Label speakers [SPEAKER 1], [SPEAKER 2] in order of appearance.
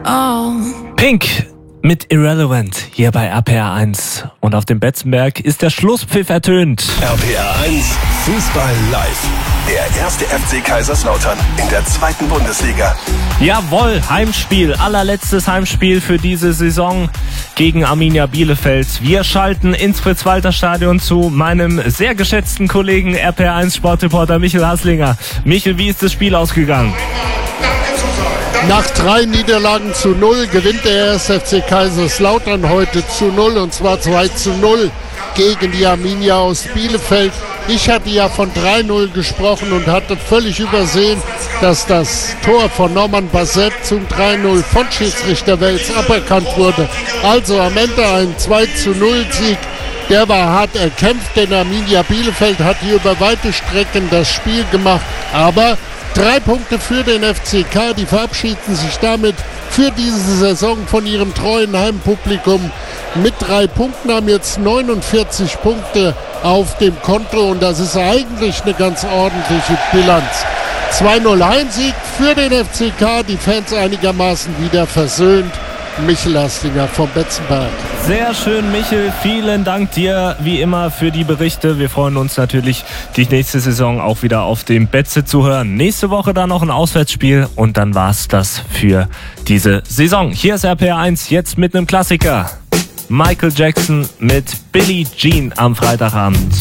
[SPEAKER 1] Pink mit Irrelevant hier bei RPR 1. Und auf dem Betzenberg ist der Schlusspfiff ertönt.
[SPEAKER 2] RPR 1 Fußball live. Der erste FC Kaiserslautern in der 2. Bundesliga.
[SPEAKER 1] Jawohl, Heimspiel, allerletztes Heimspiel für diese Saison gegen Arminia Bielefeld. Wir schalten ins Fritz-Walter-Stadion zu meinem sehr geschätzten Kollegen RPR 1 Sportreporter Michel Haslinger. Michel, wie ist das Spiel ausgegangen?
[SPEAKER 3] Nach 3 Niederlagen zu 0 gewinnt der 1. FC Kaiserslautern heute zu 0, und zwar 2-0 gegen die Arminia aus Bielefeld. Ich hatte ja von 3-0 gesprochen und hatte völlig übersehen, dass das Tor von Norman Bassett zum 3-0 von Schiedsrichter Wels aberkannt wurde. Also am Ende ein 2-0-Sieg. Der war hart erkämpft, denn Arminia Bielefeld hat hier über weite Strecken das Spiel gemacht. Aber 3 Punkte für den FCK, die verabschieden sich damit für diese Saison von ihrem treuen Heimpublikum. Mit 3 Punkten haben jetzt 49 Punkte auf dem Konto, und das ist eigentlich eine ganz ordentliche Bilanz. 2-0 Heimsieg für den FCK, die Fans einigermaßen wieder versöhnt. Michel Haslinger vom Betzenberg.
[SPEAKER 1] Sehr schön, Michel. Vielen Dank dir wie immer für die Berichte. Wir freuen uns natürlich, die nächste Saison auch wieder auf dem Betze zu hören. Nächste Woche dann noch ein Auswärtsspiel, und dann war's das für diese Saison. Hier ist RPR 1 jetzt mit einem Klassiker. Michael Jackson mit Billie Jean am Freitagabend.